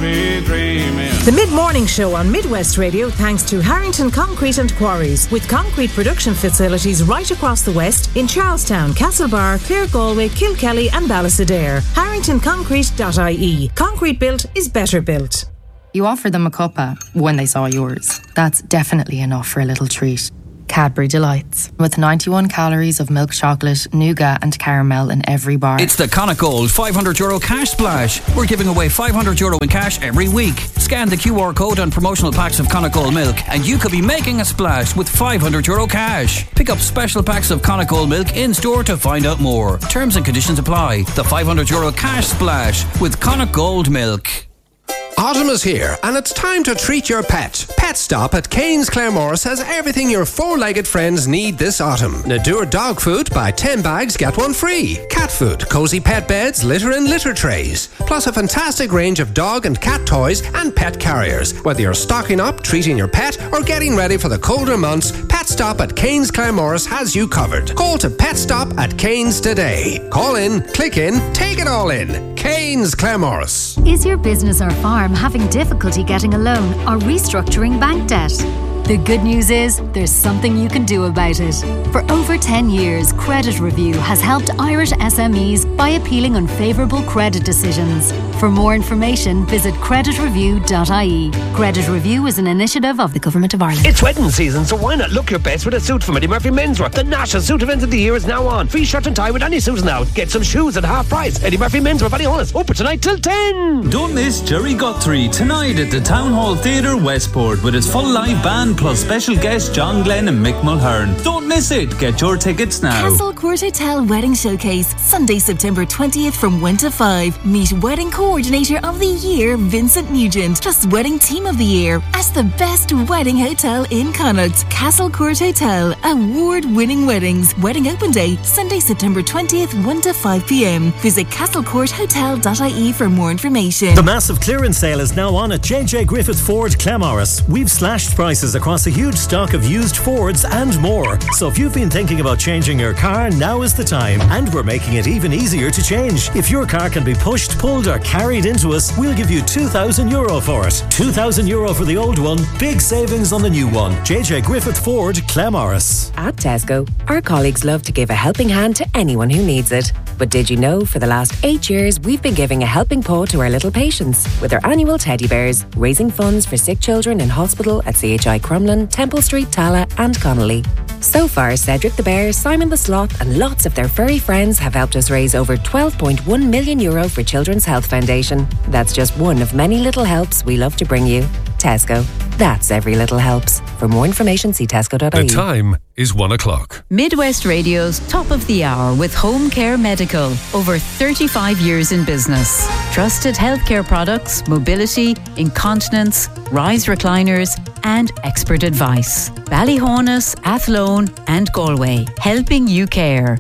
be dreaming. The mid-morning show on Midwest Radio thanks to Harrington Concrete and Quarries, with concrete production facilities right across the west in Charlestown, Castlebar, Clare, Galway, Kilkelly and Ballysadare. HarringtonConcrete.ie. Concrete built is better built. You offered them a cuppa when they saw yours. That's definitely enough for a little treat. Cadbury Delights, with 91 calories of milk chocolate, nougat and caramel in every bar. It's the Connacht Gold €500 cash splash. We're giving away €500 in cash every week. Scan the QR code on promotional packs of Connacht Gold milk and you could be making a splash with €500 cash. Pick up special packs of Connacht Gold milk in store to find out more. Terms and conditions apply. The €500 cash splash with Connacht Gold milk. Autumn is here and it's time to treat your pet. Pet Stop at Cairns Claremorris has everything your four-legged friends need this autumn. Nadur dog food, buy 10 bags, get one free. Cat food, cozy pet beds, litter and litter trays. Plus a fantastic range of dog and cat toys and pet carriers. Whether you're stocking up, treating your pet or getting ready for the colder months, Pet Stop at Cairns Claremorris has you covered. Call to Pet Stop at Cairns today. Call in, click in, take it all in. Cairns Claremorris. Is your business or farm having difficulty getting a loan or restructuring bank debt? The good news is there's something you can do about it. For over 10 years, Credit Review has helped Irish SMEs by appealing unfavourable credit decisions. For more information, visit creditreview.ie. Credit Review is an initiative of the Government of Ireland. It's wedding season, so why not look your best with a suit from Eddie Murphy Menswear? The national suit event of the year is now on. Free shirt and tie with any suit now. Get some shoes at half price. Eddie Murphy Menswear, Ballyhonus. Open tonight till 10. Don't miss Jerry Guthrie tonight at the Town Hall Theatre, Westport, with his full live band plus special guests John Glenn and Mick Mulhern. Don't miss it. Get your tickets now. Castle Court Hotel Wedding Showcase, Sunday, September 20th from 1 to 5. Meet Wedding Coordinator of the Year, Vincent Nugent, plus Wedding Team of the Year at the best wedding hotel in Connacht. Castle Court Hotel, award-winning weddings. Wedding Open Day, Sunday, September 20th, 1 to 5 p.m. Visit castlecourthotel.ie for more information. The massive clearance sale is now on at JJ Griffith Ford Claremorris. We've slashed prices across a huge stock of used Fords and more. So if you've been thinking about changing your car, now is the time. And we're making it even easier to change. If your car can be pushed, pulled or carried into us, we'll give you €2,000 for it. €2,000 for the old one, big savings on the new one. JJ Griffith Ford Claremorris. At Tesco, our colleagues love to give a helping hand to anyone who needs it. But did you know for the last 8 years we've been giving a helping paw to our little patients with our annual teddy bears, raising funds for sick children in hospital at CHI Crumlin, Temple Street, Tala and Connolly. So far, Cedric the Bear, Simon the Sloth and lots of their furry friends have helped us raise over €12.1 million for Children's Health Foundation. That's just one of many little helps we love to bring you. Tesco. That's every little helps. For more information, see tesco.ie. The time is 1 o'clock. Midwest Radio's Top of the Hour with Home Care Medical. Over 35 years in business. Trusted healthcare products, mobility, incontinence, rise recliners and expert advice. Ballyhonus, Athlone and Galway. Helping you care.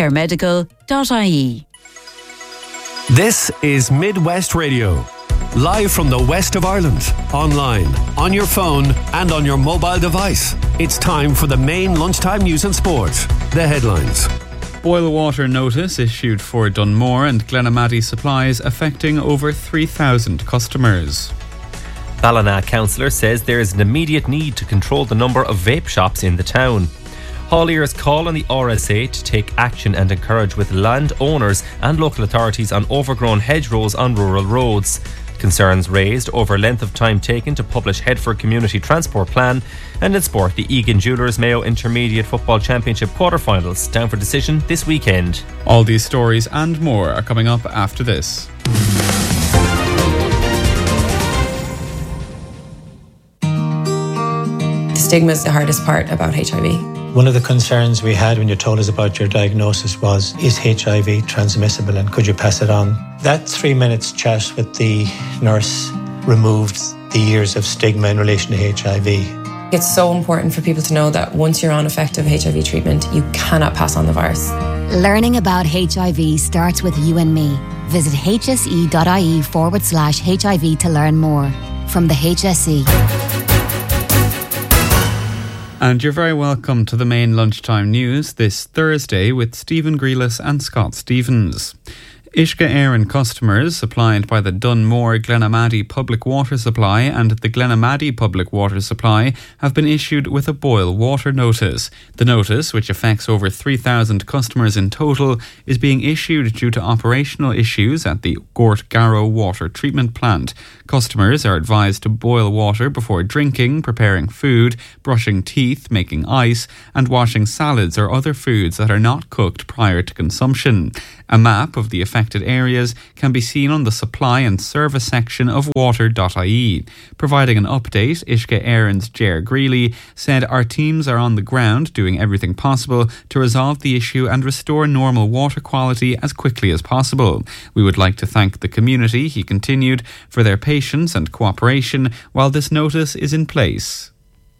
homecaremedical.ie. This is Midwest Radio. Live from the west of Ireland, online, on your phone and on your mobile device. It's time for the main lunchtime news and sport. The headlines. Boil water notice issued for Dunmore and Glenamaddy supplies affecting over 3,000 customers. Ballina councillor says there is an immediate need to control the number of vape shops in the town. Hauliers call on the RSA to take action and encourage with landowners and local authorities on overgrown hedgerows on rural roads. Concerns raised over length of time taken to publish Headford Community Transport Plan. And in sport, the Egan Jewellers Mayo Intermediate Football Championship quarter-finals down for decision this weekend. All these stories and more are coming up after this. The stigma is the hardest part about HIV. One of the concerns we had when you told us about your diagnosis was, is HIV transmissible and could you pass it on? That 3 minutes chat with the nurse removed the years of stigma in relation to HIV. It's so important for people to know that once you're on effective HIV treatment, you cannot pass on the virus. Learning about HIV starts with you and me. Visit hse.ie/HIV to learn more. From the HSE. And you're very welcome to the main lunchtime news this Thursday with Stephen Grealis and Scott Stevens. Uisce Éireann customers supplied by the Dunmore Glenamaddy Public Water Supply and the Glenamaddy Public Water Supply have been issued with a boil water notice. The notice, which affects over 3,000 customers in total, is being issued due to operational issues at the Gort Garrow water treatment plant. Customers are advised to boil water before drinking, preparing food, brushing teeth, making ice, and washing salads or other foods that are not cooked prior to consumption. A map of the affected areas can be seen on the supply and service section of water.ie. Providing an update, Uisce Éireann's Ger Greeley said our teams are on the ground doing everything possible to resolve the issue and restore normal water quality as quickly as possible. We would like to thank the community, he continued, for their patience and cooperation while this notice is in place.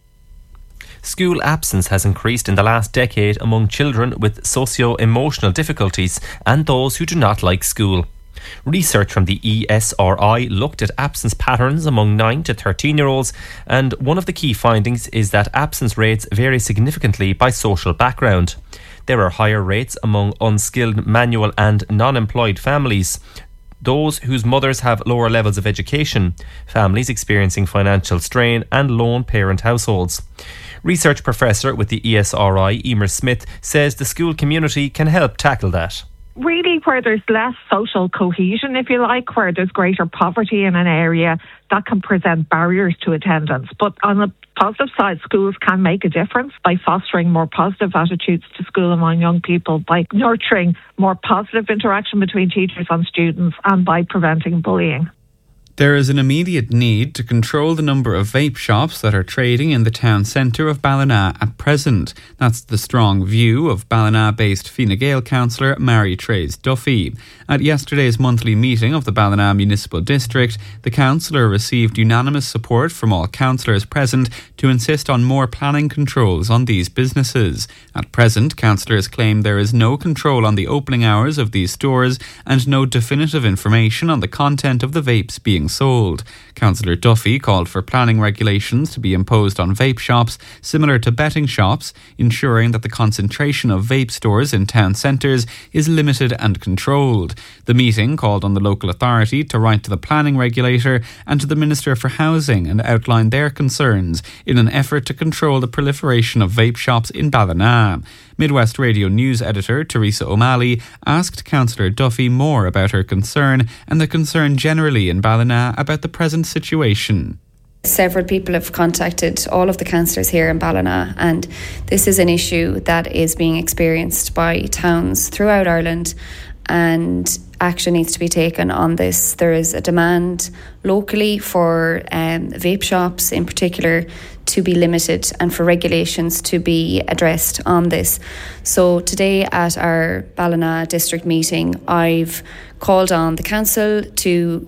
School absence has increased in the last decade among children with socio-emotional difficulties and those who do not like school. Research from the ESRI looked at absence patterns among 9 to 13-year-olds, and one of the key findings is that absence rates vary significantly by social background. There are higher rates among unskilled manual and non-employed families, those whose mothers have lower levels of education, families experiencing financial strain, and lone parent households. Research professor with the ESRI, Emer Smith, says the school community can help tackle that. Really, where there's less social cohesion, if you like, where there's greater poverty in an area, that can present barriers to attendance. But on the positive side, schools can make a difference by fostering more positive attitudes to school among young people, by nurturing more positive interaction between teachers and students, and by preventing bullying. There is an immediate need to control the number of vape shops that are trading in the town centre of Ballina at present. That's the strong view of Ballina-based Fine Gael councillor Mary Trays Duffy. At yesterday's monthly meeting of the Ballina Municipal District, the councillor received unanimous support from all councillors present to insist on more planning controls on these businesses. At present, councillors claim there is no control on the opening hours of these stores and no definitive information on the content of the vapes being sold. Councillor Duffy called for planning regulations to be imposed on vape shops similar to betting shops, ensuring that the concentration of vape stores in town centres is limited and controlled. The meeting called on the local authority to write to the planning regulator and to the Minister for Housing and outline their concerns in an effort to control the proliferation of vape shops in Ballina. Midwest Radio News editor Teresa O'Malley asked Councillor Duffy more about her concern and the concern generally in Ballina about the present situation. Several people have contacted all of the councillors here in Ballina, and this is an issue that is being experienced by towns throughout Ireland, and action needs to be taken on this. There is a demand locally for vape shops in particular to be limited and for regulations to be addressed on this. So today at our Ballina district meeting, I've called on the council to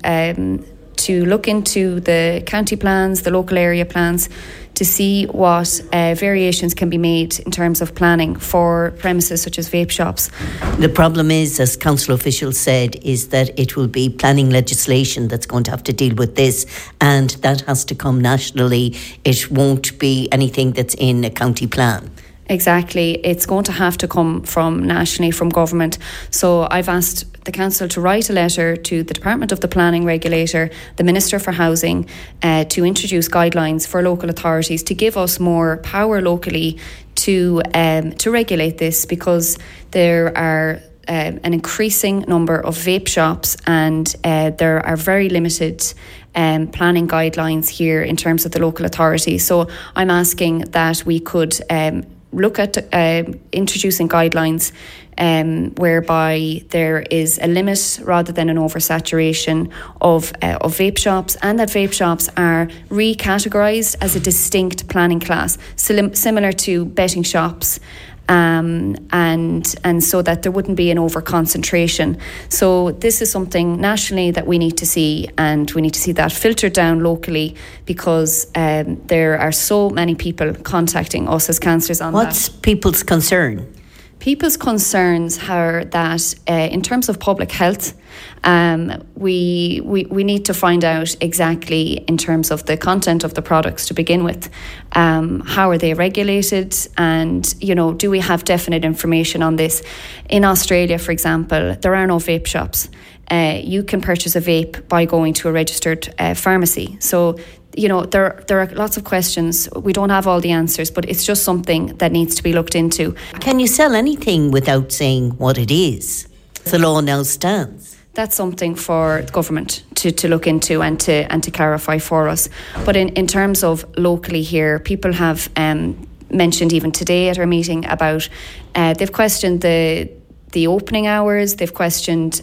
look into the county plans, the local area plans, to see what variations can be made in terms of planning for premises such as vape shops. The problem is, as council officials said, is that it will be planning legislation that's going to have to deal with this, and that has to come nationally. It won't be anything that's in a county plan. Exactly. It's going to have to come from nationally, from government. So I've asked the council to write a letter to the Department of the Planning Regulator, the Minister for Housing, to introduce guidelines for local authorities to give us more power locally to regulate this, because there are an increasing number of vape shops, and there are very limited planning guidelines here in terms of the local authority. So I'm asking that we could look at introducing guidelines whereby there is a limit rather than an oversaturation of vape shops, and that vape shops are recategorised as a distinct planning class, similar to betting shops, and so that there wouldn't be an over-concentration. So this is something nationally that we need to see, and we need to see that filtered down locally, because there are so many people contacting us as councillors on What's people's concern? people's concerns are that in terms of public health, we need to find out exactly in terms of the content of the products to begin with. How are they regulated? And, you know, do we have definite information on this? In Australia, for example, there are no vape shops. You can purchase a vape by going to a registered pharmacy. So, you know, there are lots of questions. We don't have all the answers, but it's just something that needs to be looked into. Can you sell anything without saying what it is? The law now stands. That's something for the government to look into and to clarify for us. But in terms of locally here, people have mentioned even today at our meeting about they've questioned the opening hours, they've questioned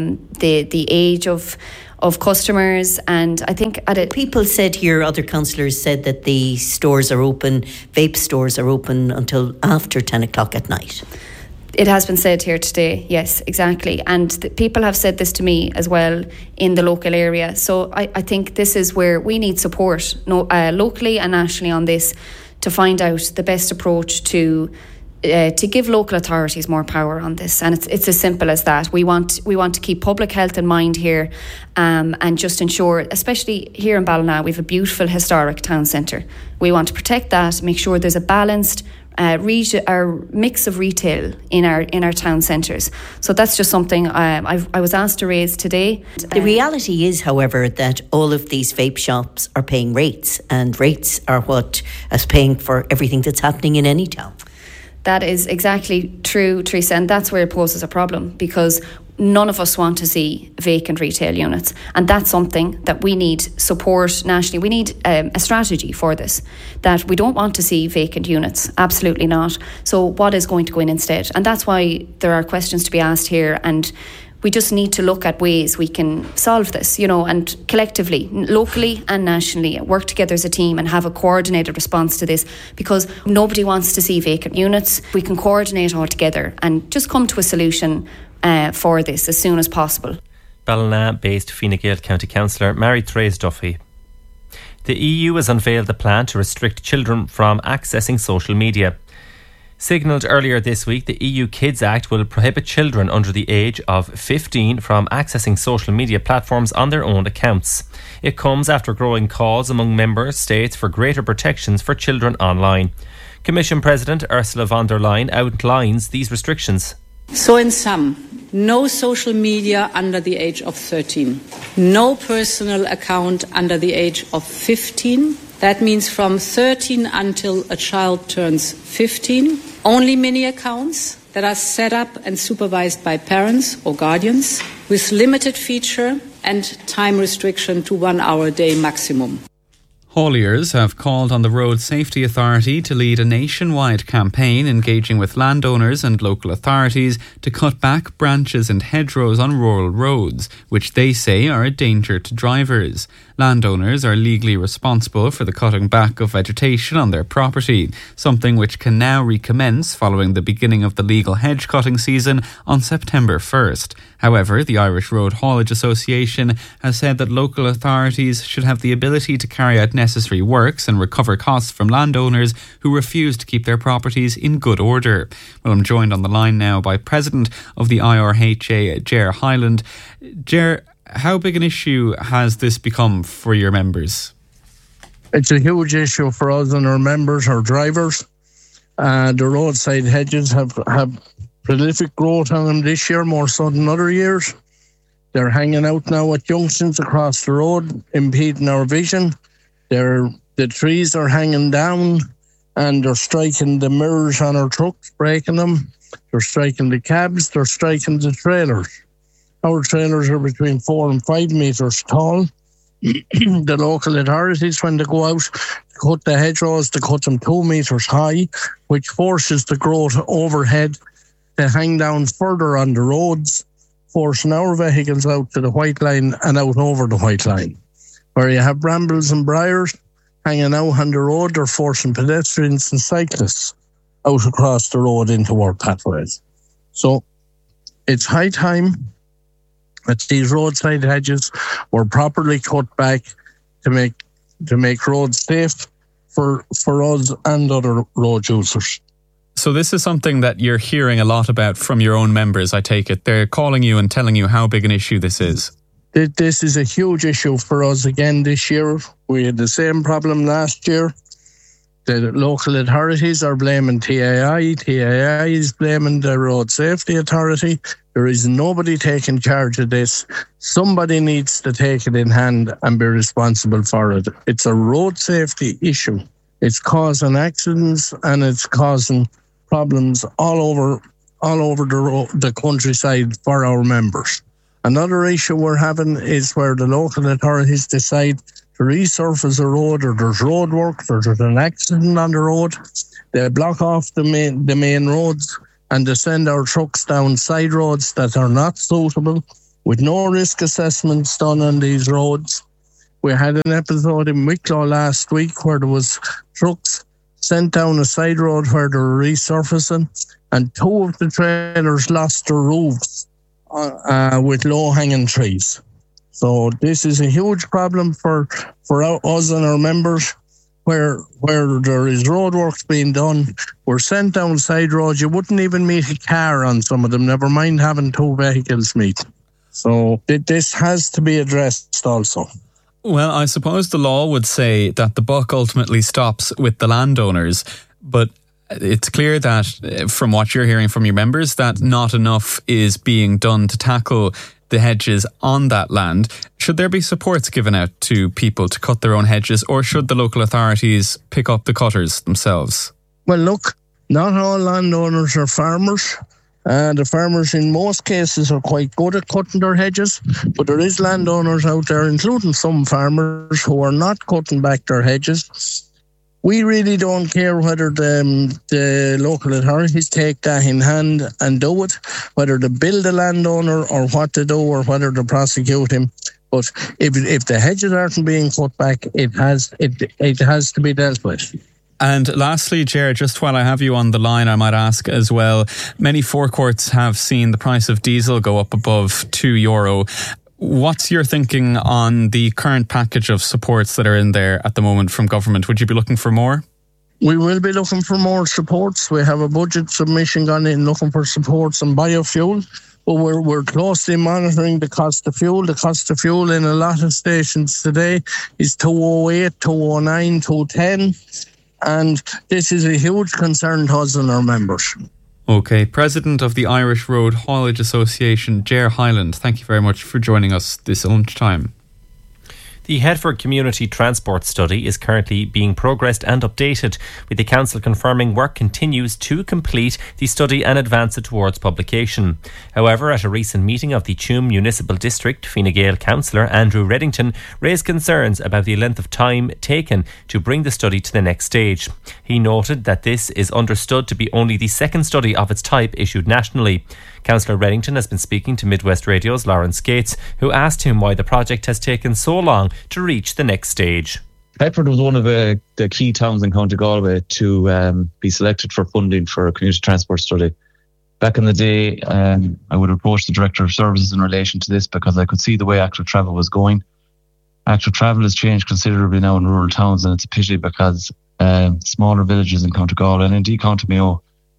the age of customers, and I think people said here, other councillors said that the stores are open, vape stores are open until after 10 o'clock at night. It has been said here today, yes, exactly. And people have said this to me as well in the local area. So I think this is where we need support locally and nationally on this to find out the best approach to give local authorities more power on this. And it's as simple as that. We want to keep public health in mind here and just ensure, especially here in Ballina, we have a beautiful historic town centre. We want to protect that, make sure there's a balanced our mix of retail in our town centres. So that's just something I was asked to raise today. The reality is, however, that all of these vape shops are paying rates, and rates are what is paying for everything that's happening in any town. That is exactly true, Teresa, and that's where it poses a problem, because none of us want to see vacant retail units, and that's something that we need support nationally. We need a strategy for this, that we don't want to see vacant units, absolutely not. So what is going to go in instead? And that's why there are questions to be asked here, and we just need to look at ways we can solve this, you know, and collectively, locally and nationally, work together as a team and have a coordinated response to this, because nobody wants to see vacant units. We can coordinate all together and just come to a solution for this as soon as possible. Ballina-based Fine Gael County Councillor Mary-Therese Duffy. The EU has unveiled a plan to restrict children from accessing social media. Signalled earlier this week, the EU Kids Act will prohibit children under the age of 15 from accessing social media platforms on their own accounts. It comes after growing calls among member states for greater protections for children online. Commission President Ursula von der Leyen outlines these restrictions. So in sum, no social media under the age of 13, no personal account under the age of 15. That means from 13 until a child turns 15. Only mini accounts that are set up and supervised by parents or guardians with limited feature and time restriction to 1 hour a day maximum. Hauliers have called on the Road Safety Authority to lead a nationwide campaign engaging with landowners and local authorities to cut back branches and hedgerows on rural roads, which they say are a danger to drivers. Landowners are legally responsible for the cutting back of vegetation on their property, something which can now recommence following the beginning of the legal hedge cutting season on September 1st. However, the Irish Road Haulage Association has said that local authorities should have the ability to carry out necessary works and recover costs from landowners who refuse to keep their properties in good order. Well, I'm joined on the line now by President of the IRHA, Ger Hyland. Ger, how big an issue has this become for your members? It's a huge issue for us and our members, our drivers. The roadside hedges have prolific growth on them this year, more so than other years. They're hanging out now at junctions across the road, impeding our vision. The trees are hanging down and they're striking the mirrors on our trucks, breaking them. They're striking the cabs, they're striking the trailers. Our trailers are between 4 and 5 metres tall. The local authorities, when they go out to cut the hedgerows, they cut them 2 metres high, which forces the growth overhead to hang down further on the roads, forcing our vehicles out to the white line and out over the white line. Where you have brambles and briars hanging out on the road, they're forcing pedestrians and cyclists out across the road into our pathways. So it's high time that these roadside hedges were properly cut back to make roads safe for us and other road users. So this is something that you're hearing a lot about from your own members, I take it. They're calling you and telling you how big an issue this is. This is a huge issue for us again this year. We had the same problem last year. The local authorities are blaming TAI. TAI is blaming the Road Safety Authority. There is nobody taking charge of this. Somebody needs to take it in hand and be responsible for it. It's a road safety issue. It's causing accidents and it's causing problems all over the countryside for our members. Another issue we're having is where the local authorities decide to resurface a road, or there's road work, or there's an accident on the road. They block off the main roads and they send our trucks down side roads that are not suitable, with no risk assessments done on these roads. We had an episode in Wicklow last week where there was trucks sent down a side road where they were resurfacing, and 2 of the trailers lost their roofs with low-hanging trees. So this is a huge problem for us and our members, where there is road works being done. We're sent down side roads. You wouldn't even meet a car on some of them, never mind having 2 vehicles meet. So this has to be addressed also. Well, I suppose the law would say that the buck ultimately stops with the landowners, but it's clear that from what you're hearing from your members that not enough is being done to tackle the hedges on that land. Should there be supports given out to people to cut their own hedges, or should the local authorities pick up the cutters themselves? Well, look, not all landowners are farmers. The farmers in most cases are quite good at cutting their hedges, but there is landowners out there, including some farmers, who are not cutting back their hedges. We really don't care whether the local authorities take that in hand and do it, whether they bill the landowner or what they do, or whether they prosecute him. But if the hedges aren't being cut back, it has to be dealt with. And lastly, Ger, just while I have you on the line, I might ask as well, many forecourts have seen the price of diesel go up above €2. What's your thinking on the current package of supports that are in there at the moment from government? Would you be looking for more? We will be looking for more supports. We have a budget submission gone in looking for supports on biofuel. But we're closely monitoring the cost of fuel. The cost of fuel in a lot of stations today is $2.08, $2.09, $2.10. And this is a huge concern to us and our members. OK, President of the Irish Road Haulage Association, Ger Hyland, thank you very much for joining us this lunchtime. The Headford Community Transport Study is currently being progressed and updated, with the Council confirming work continues to complete the study and advance it towards publication. However, at a recent meeting of the Tuam Municipal District, Fine Gael Councillor Andrew Reddington raised concerns about the length of time taken to bring the study to the next stage. He noted that this is understood to be only the second study of its type issued nationally. Councillor Reddington has been speaking to Midwest Radio's Lawrence Gates, who asked him why the project has taken so long to reach the next stage. Headford was one of the key towns in County Galway to be selected for funding for a community transport study. Back in the day, I would approach the Director of Services in relation to this because I could see the way active travel was going. Active travel has changed considerably now in rural towns, and it's a pity because smaller villages in County Galway and indeed County Mayo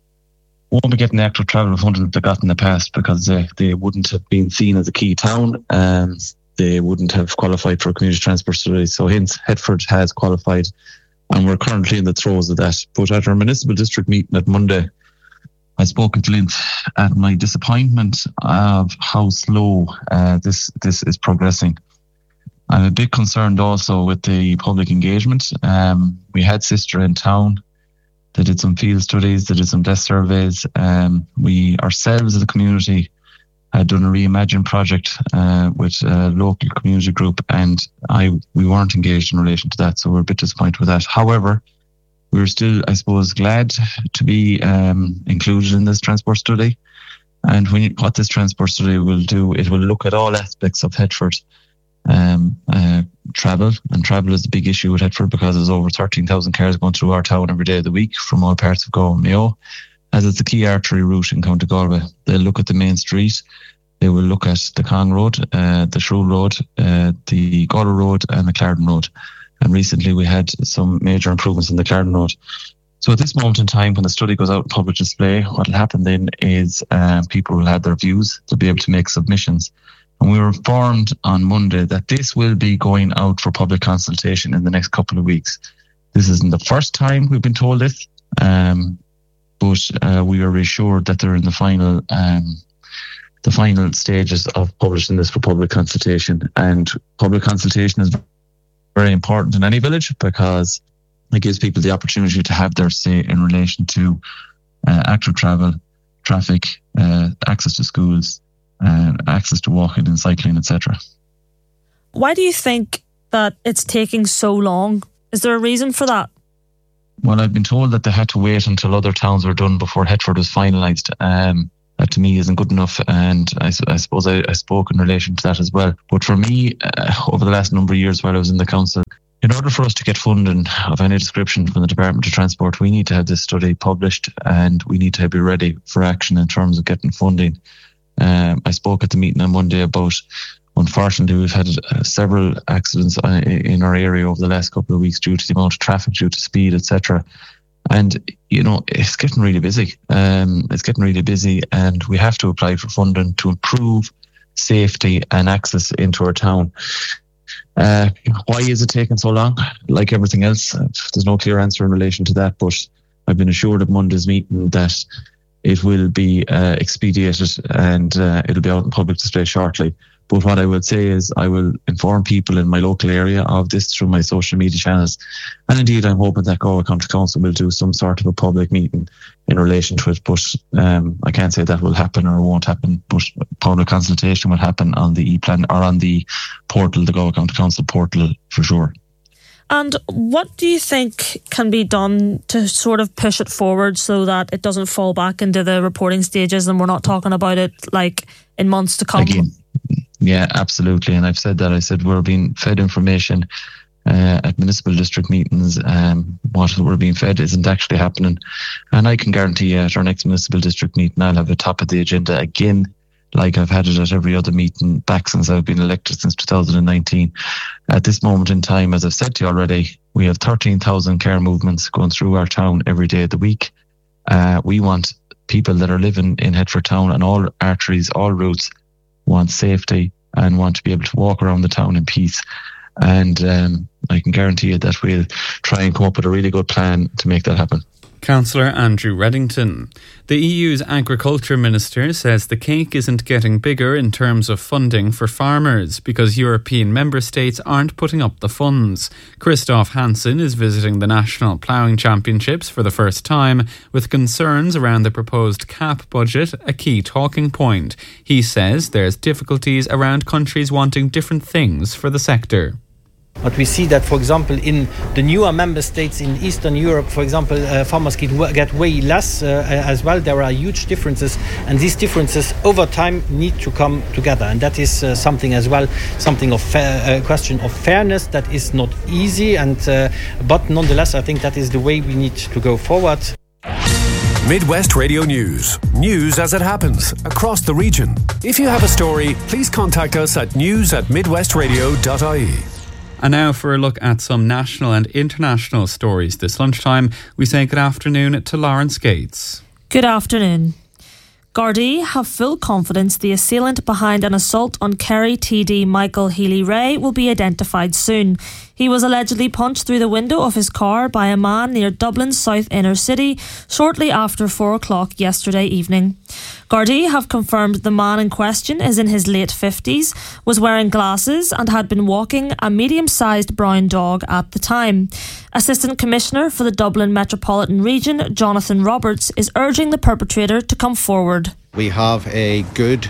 won't be getting the active travel funding that they got in the past because they wouldn't have been seen as a key town and they wouldn't have qualified for a community transport study. So hence Headford has qualified and we're currently in the throes of that. But at our municipal district meeting at Monday, I spoke at length at my disappointment of how slow this is progressing. I'm a bit concerned also with the public engagement. We had Sister in town. They did some field studies, they did some desk surveys. We ourselves as a community had done a Reimagine project with a local community group, and we weren't engaged in relation to that, so we're a bit disappointed with that. However, we're still, I suppose, glad to be included in this transport study. And what this transport study will do, it will look at all aspects of Headford. Travel, and travel is a big issue with Headford because there's over 13,000 cars going through our town every day of the week from all parts of Galway and Mayo, as it's a key artery route in County Galway. They'll look at the main street, they will look at the Cong Road, the Shrule Road, the Galway Road and the Clarendon Road. And recently we had some major improvements in the Clarendon Road. So at this moment in time, when the study goes out in public display, what will happen then is people will have their views. They'll be able to make submissions. And we were informed on Monday that this will be going out for public consultation in the next couple of weeks. This isn't the first time we've been told this, but we are reassured that they're in the final stages of publishing this for public consultation. And public consultation is very important in any village because it gives people the opportunity to have their say in relation to active travel, traffic, access to schools, access to walking and cycling, etc. Why do you think that it's taking so long? Is there a reason for that? Well, I've been told that they had to wait until other towns were done before Hetford was finalised. That to me isn't good enough, and I suppose I spoke in relation to that as well. But for me, over the last number of years while I was in the council, in order for us to get funding of any description from the Department of Transport, we need to have this study published and we need to be ready for action in terms of getting funding. I spoke at the meeting on Monday about, unfortunately, we've had several accidents in our area over the last couple of weeks due to the amount of traffic, due to speed, etc. And, it's getting really busy. And we have to apply for funding to improve safety and access into our town. Why is it taking so long? Like everything else, there's no clear answer in relation to that, but I've been assured at Monday's meeting that it will be expedited and it'll be out in public display shortly. But what I would say is I will inform people in my local area of this through my social media channels. And indeed, I'm hoping that Galway County Council will do some sort of a public meeting in relation to it. But I can't say that will happen or won't happen. But public consultation will happen on the e-plan or on the portal, the Galway County Council portal for sure. And what do you think can be done to sort of push it forward so that it doesn't fall back into the reporting stages and we're not talking about it like in months to come? Again, yeah, absolutely. And I've said that. I said we're being fed information at municipal district meetings. What we're being fed isn't actually happening. And I can guarantee you at our next municipal district meeting, I'll have it top of the agenda again, like I've had it at every other meeting back since I've been elected since 2019. At this moment in time, as I've said to you already, we have 13,000 car movements going through our town every day of the week. We want people that are living in Hetford town and all arteries, all routes, want safety and want to be able to walk around the town in peace. And I can guarantee you that we'll try and come up with a really good plan to make that happen. Councillor Andrew Reddington. The EU's Agriculture Minister says the cake isn't getting bigger in terms of funding for farmers because European member states aren't putting up the funds. Christoph Hansen is visiting the National Ploughing Championships for the first time, with concerns around the proposed CAP budget a key talking point. He says there's difficulties around countries wanting different things for the sector. But we see that, for example, in the newer member states in Eastern Europe, for example, farmers get way less as well. There are huge differences, and these differences over time need to come together. And that is something as well, something of question of fairness that is not easy. And but nonetheless, I think that is the way we need to go forward. Midwest Radio News. News as it happens across the region. If you have a story, please contact us at news@midwestradio.ie. And now for a look at some national and international stories this lunchtime. We say good afternoon to Lawrence Gates. Good afternoon. Gardaí have full confidence the assailant behind an assault on Kerry TD Michael Healy-Rae will be identified soon. He was allegedly punched through the window of his car by a man near Dublin's south inner city shortly after 4 o'clock yesterday evening. Gardaí have confirmed the man in question is in his late 50s, was wearing glasses and had been walking a medium-sized brown dog at the time. Assistant Commissioner for the Dublin Metropolitan Region, Jonathan Roberts, is urging the perpetrator to come forward. We have a good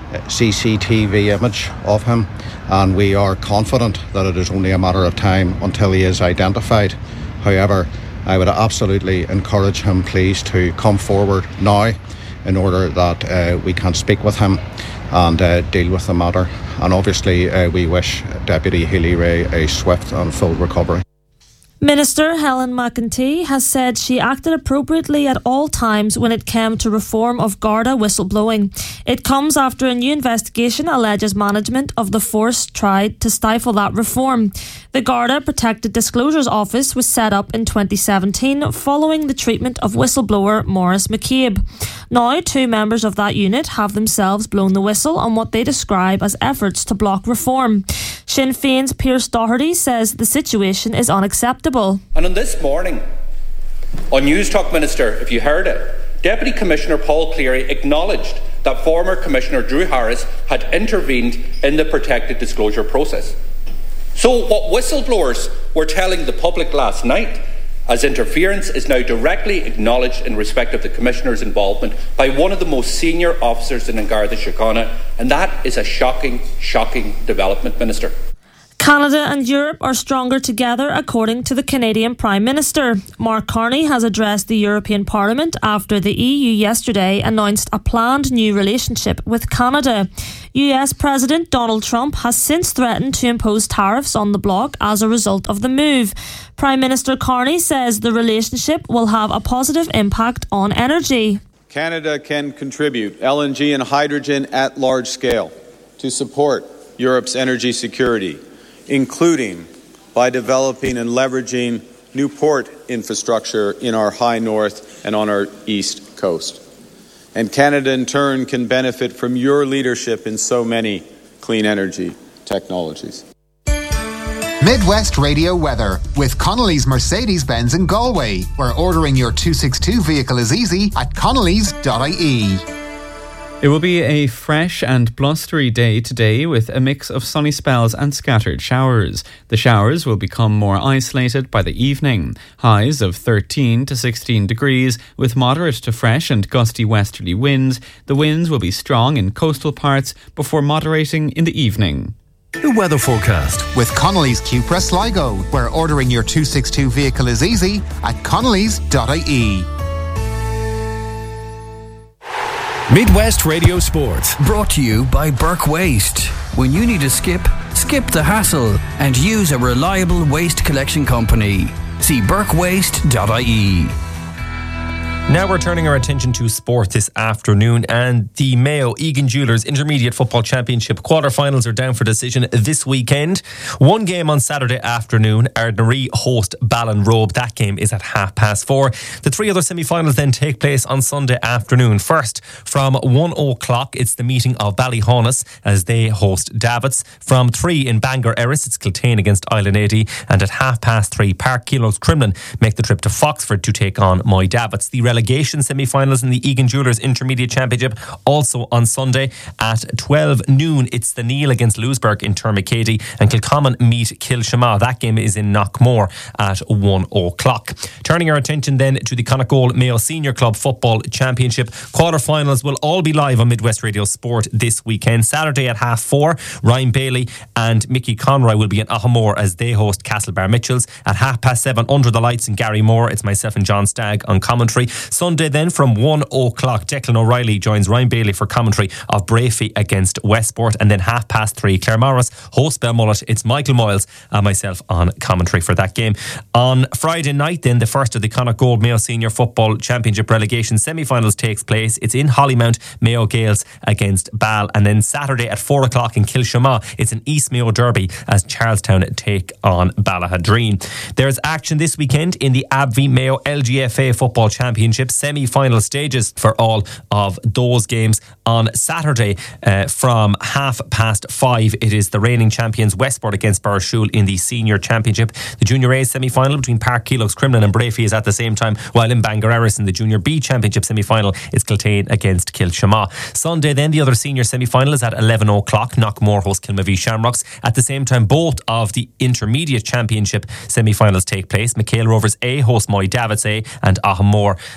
CCTV image of him, and we are confident that it is only a matter of time until he is identified. However, I would absolutely encourage him, please, to come forward now in order that we can speak with him and deal with the matter. And obviously we wish Deputy Healy-Rae a swift and full recovery. Minister Helen McEntee has said she acted appropriately at all times when it came to reform of Garda whistleblowing. It comes after a new investigation alleges management of the force tried to stifle that reform. The Garda Protected Disclosures Office was set up in 2017 following the treatment of whistleblower Maurice McCabe. Now, 2 members of that unit have themselves blown the whistle on what they describe as efforts to block reform. Sinn Féin's Pearse Doherty says the situation is unacceptable. And on this morning, on News Talk, Minister, if you heard it, Deputy Commissioner Paul Cleary acknowledged that former Commissioner Drew Harris had intervened in the protected disclosure process. So what whistleblowers were telling the public last night as interference is now directly acknowledged in respect of the Commissioner's involvement by one of the most senior officers in Garda Síochána, and that is a shocking, shocking development, Minister. Canada and Europe are stronger together, according to the Canadian Prime Minister. Mark Carney has addressed the European Parliament after the EU yesterday announced a planned new relationship with Canada. US President Donald Trump has since threatened to impose tariffs on the bloc as a result of the move. Prime Minister Carney says the relationship will have a positive impact on energy. Canada can contribute LNG and hydrogen at large scale to support Europe's energy security, including by developing and leveraging new port infrastructure in our high north and on our east coast. And Canada, in turn, can benefit from your leadership in so many clean energy technologies. Midwest Radio weather with Connolly's Mercedes-Benz in Galway, where ordering your 262 vehicle is easy at connolly's.ie. It will be a fresh and blustery day today with a mix of sunny spells and scattered showers. The showers will become more isolated by the evening. Highs of 13 to 16 degrees with moderate to fresh and gusty westerly winds. The winds will be strong in coastal parts before moderating in the evening. The weather forecast with Connolly's Cupra Sligo, where ordering your 262 vehicle is easy at connolly's.ie. Midwest Radio Sport, brought to you by Burke Waste. When you need a skip the hassle and use a reliable waste collection company. See burkewaste.ie. Now we're turning our attention to sport this afternoon, and the Mayo Egan Jewelers Intermediate Football Championship quarter-finals are down for decision this weekend. One game on Saturday afternoon, Ardnaree host Ballinrobe. That game is at 4:30. The 3 other semi-finals then take place on Sunday afternoon. First, from 1 o'clock, it's the meeting of Ballyhaunis as they host Davits. From 3 in Bangor Erris, it's Kiltane against Island 80, and at 3:30, Park Keelogs Crumlin make the trip to Foxford to take on Moy Davits. The relegation semi-finals in the Egan Jewelers Intermediate Championship also on Sunday at 12 noon. It's the Neil against Lewisburg in Termacady, and Kilcommon meet Kilshama. That game is in Knockmore at 1 o'clock. Turning our attention then to the Connacht Mayo Senior Club Football Championship. Quarter-finals will all be live on Midwest Radio Sport this weekend. Saturday at 4:30, Ryan Bailey and Mickey Conroy will be in Ahamore as they host Castlebar Mitchells. At 7:30, Under the Lights in Gary Moore, it's myself and John Stagg on commentary. Sunday then from 1 o'clock, Declan O'Reilly joins Ryan Bailey for commentary of Brafey against Westport, and then 3:30, Claremorris hosts Belmullet. It's Michael Moyles and myself on commentary for that game. On Friday night then, the first of the Connacht Gold Mayo Senior Football Championship relegation semi-finals takes place. It's in Hollymount, Mayo Gales against Ball, and then Saturday at 4 o'clock in Kilshama, it's an East Mayo derby as Charlestown take on Ballahadreen. There's action this weekend in the Abvie Mayo LGFA Football Championship semi-final stages for all of those games. On Saturday from 5:30, it is the reigning champions Westport against Burrishoole in the Senior Championship. The Junior A semi-final between Park Keelogs Crumlin and Brafey is at the same time, while in Bangor Erris in the Junior B Championship semi-final, it's Kiltane against Kilshama. Sunday then, the other senior semi-final is at 11 o'clock. Knockmore hosts Kilmavee Shamrocks. At the same time, both of the Intermediate Championship semi-finals take place. McHale Rovers A host Moy Davits A, and Ahamore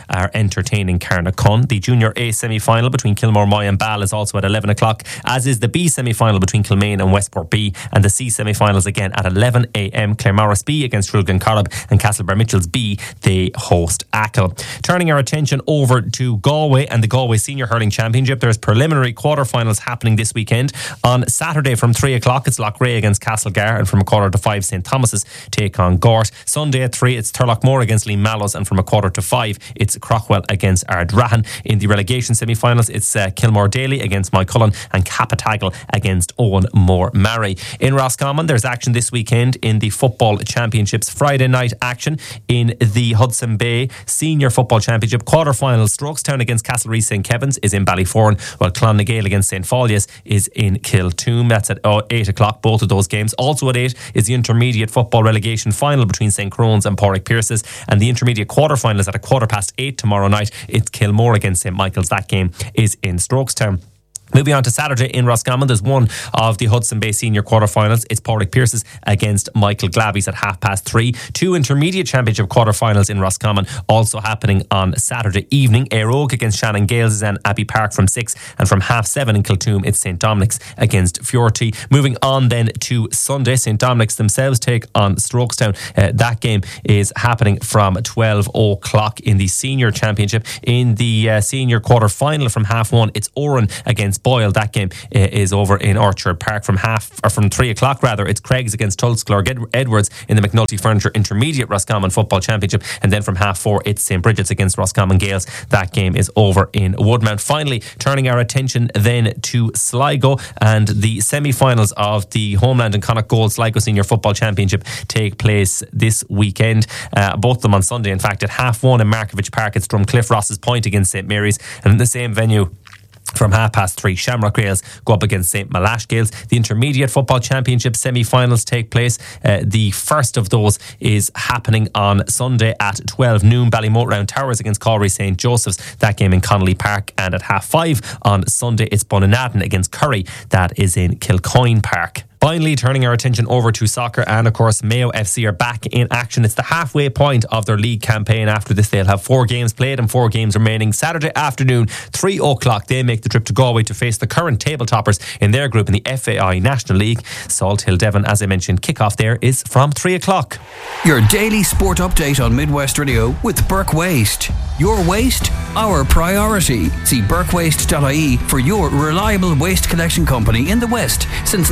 are entertaining Carnacon. The Junior A semi-final between Kilmore Moy and Ball is also at 11 o'clock, as is the B semi-final between Kilmaine and Westport B, and the C semi-finals again at 11 a.m. Claremorris B against Shrulgan Corrib, and Castlebar Mitchells B, they host Achill. Turning our attention over to Galway and the Galway Senior Hurling Championship, there's preliminary quarter-finals happening this weekend. On Saturday from 3 o'clock, it's Loughrea against Castlegar, and from 4:45, St Thomas's take on Gort. Sunday at 3, it's Turlockmore against Lee Mallows, and from 4:45, it's Craughwell against Ardrahan. In the relegation semi-finals, it's Kilmore Daly against Moycullen and Capatagal against Owen Moore Marray. In Roscommon, there's action this weekend in the Football Championships. Friday night action in the Hudson Bay Senior Football Championship quarter-finals. Strokestown against Castlereagh St Kevin's is in Ballyforan, while Clonnagale against St Folius is in Kiltoom. That's at 8 o'clock, both of those games. Also at 8 is the intermediate football relegation final between St Crone's and Porrick Pierces, and the intermediate quarter-final is at 8:15 tomorrow night. It's Kilmore against St Michael's. That game is in Strokestown. Moving on to Saturday in Roscommon, there's one of the Hudson Bay Senior quarterfinals. It's Porrick Pierces against Michael Glavies at 3:30. Two intermediate championship quarterfinals in Roscommon also happening on Saturday evening. Éire Óg against Shannon Gales is in Abbey Park from 6, and from 7:30 in Kiltoom, it's St Dominic's against Fiorty. Moving on then to Sunday, St Dominic's themselves take on Strokestown. That game is happening from 12 o'clock in the Senior Championship. In the Senior quarterfinal from 1:30, it's Oran against Boyle. That game is over in Orchard Park from 3 o'clock rather. It's Craigs against Tulsclorg Edwards in the McNulty Furniture Intermediate Roscommon Football Championship, and then from 4:30 it's St Bridget's against Roscommon Gales. That game is over in Woodmount. Finally, turning our attention then to Sligo, and the semi-finals of the Homeland and Connacht Gold Sligo Senior Football Championship take place this weekend. Both of them on Sunday, in fact, at 1:30 in Markovich Park. It's Drumcliff Ross's Point against St Mary's, and in the same venue from 3:30, Shamrock Gales go up against St Malash Gales. The Intermediate Football Championship semi-finals take place. The first of those is happening on Sunday at 12 noon. Ballymote Round Towers against Calry St Joseph's. That game in Connolly Park. And at 5:30 on Sunday, it's Bunnanadin against Curry. That is in Kilcoyne Park. Finally, turning our attention over to soccer, and of course Mayo FC are back in action. It's the halfway point of their league campaign. After this, they'll have 4 games played and 4 games remaining. Saturday afternoon, 3 o'clock, they make the trip to Galway to face the current table toppers in their group in the FAI National League, Salt Hill Devon. As I mentioned, kick-off there is from 3 o'clock. Your daily sport update on Midwest Radio with Burke Waste. Your waste, our priority. See burkewaste.ie for your reliable waste collection company in the West since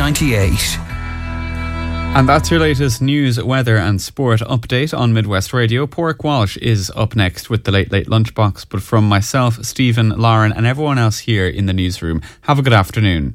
1998. And that's your latest news, weather and sport update on Midwest Radio. Porrick Walsh is up next with the Late Late Lunchbox. But from myself, Stephen, Lauren and everyone else here in the newsroom, have a good afternoon.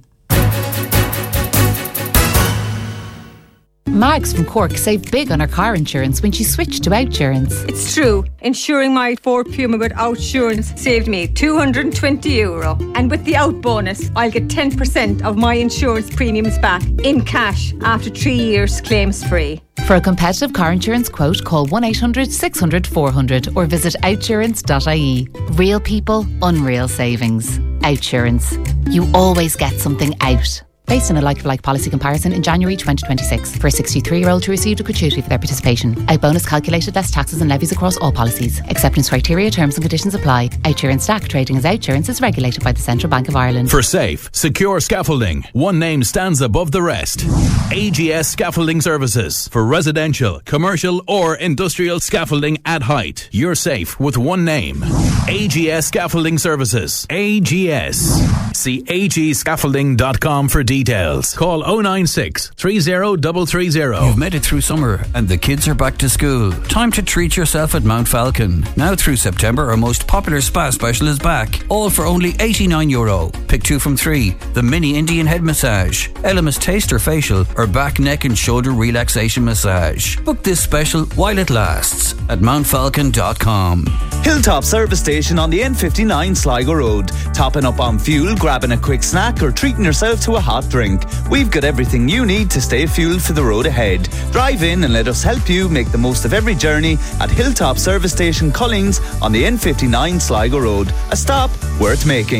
Mags from Cork saved big on her car insurance when she switched to Outsurance. It's true. Insuring my Ford Puma with Outsurance saved me €220. And with the Out bonus, I'll get 10% of my insurance premiums back in cash after 3 years claims free. For a competitive car insurance quote, call 1-800-600-400 or visit outsurance.ie. Real people, unreal savings. Outsurance. You always get something out. Based on a like-for-like policy comparison in January 2026 for a 63-year-old who received a gratuity for their participation. Out bonus calculated less taxes and levies across all policies. Acceptance criteria, terms and conditions apply. Outsurance Stack trading as Outsurance is regulated by the Central Bank of Ireland. For safe, secure scaffolding, one name stands above the rest. AGS Scaffolding Services. For residential, commercial or industrial scaffolding at height. You're safe with one name. AGS Scaffolding Services. AGS. See agscaffolding.com for details. Call 096 30330. You've made it through summer and the kids are back to school. Time to treat yourself at Mount Falcon. Now through September, our most popular spa special is back. All for only €89. Pick 2 from 3. The mini Indian head massage, Elemis taster facial, or back, neck and shoulder relaxation massage. Book this special while it lasts at mountfalcon.com. Hilltop Service Station on the N59 Sligo Road. Topping up on fuel, grabbing a quick snack or treating yourself to a hot drink. We've got everything you need to stay fueled for the road ahead. Drive in and let us help you make the most of every journey at Hilltop Service Station Cullings on the N59 Sligo Road. A stop worth making.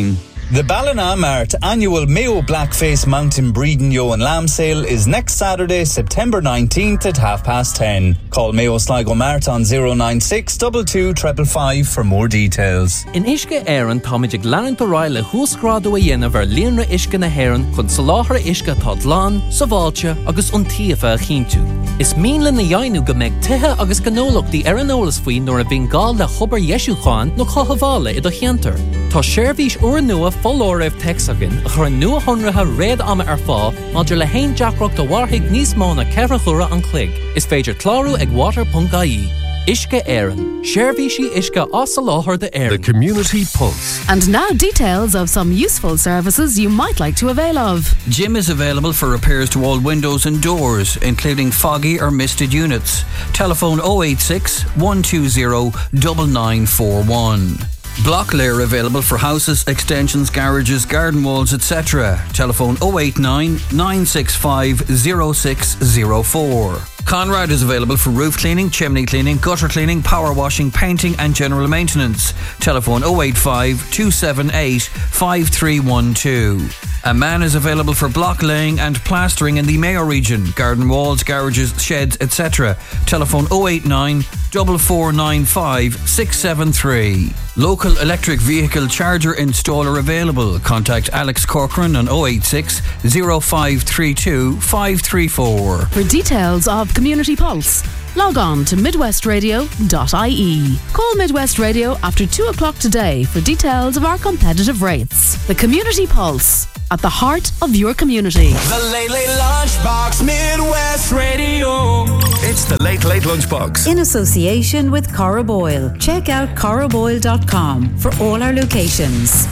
The Ballina Mart annual Mayo Blackface Mountain Breeding Yo and Lamb Sale is next Saturday, September 19th at 10:30. Call Mayo Sligo Mart on 096 22 555 for more details. In Ishka Éireann táiméid leann do ráil le húsgrádú a dhéanamh ar líonra Ishka na hÉireann chun soláthar Ishka tá dlán, saváilte agus untíofa a chinntiú. Is míle na dhéanú go méid tithe agus gnólachtaí ar an ólas faoi nuair a bhíon gáil le chobar Yesúcháin nó chahabhála i do cheantar. Tá seirbhís uair nua fallóibh texagan a chur nua honratha réad ama ar fá maidir le hain deacrocht do warthaigh níos mó na ceithre chura an clig. Is féidir clárú ag water.ie. Ishka Éireann. Seirbhísí Ishka as láthar de Éireann. The Community Pulse. And now details of some useful services you might like to avail of. Jim is available for repairs to all windows and doors, including foggy or misted units. Telephone 086 120 9941. Block layer available for houses, extensions, garages, garden walls, etc. Telephone 089 965 0604. Conrad is available for roof cleaning, chimney cleaning, gutter cleaning, power washing, painting and general maintenance. Telephone 085 278 5312. A man is available for block laying and plastering in the Mayo region, garden walls, garages, sheds, etc. Telephone 089 4495 673. Local electric vehicle charger installer available. Contact Alex Corcoran on 086 0532 534. For details of Community Pulse, log on to midwestradio.ie. Call Midwest Radio after 2 o'clock today for details of our competitive rates. The Community Pulse, at the heart of your community. The Late Late Lunchbox, Midwest Radio. It's the Late Late Lunchbox. In association with Cora Boyle. Check out coraboyle.com for all our locations.